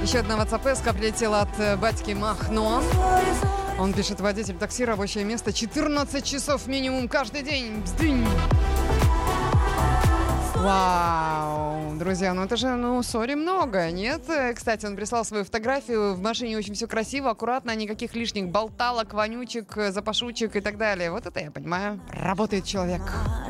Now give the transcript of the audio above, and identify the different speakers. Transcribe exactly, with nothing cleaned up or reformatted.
Speaker 1: Еще одна WhatsApp-эска прилетела от э, батьки Махно. Он пишет: водитель такси, рабочее место, четырнадцать часов минимум каждый день. Бздынь. Вау, друзья, ну это же, ну, сори, много, нет? Кстати, он прислал свою фотографию, в машине очень все красиво, аккуратно, никаких лишних болталок, вонючек, запашучек и так далее. Вот это я понимаю, работает человек.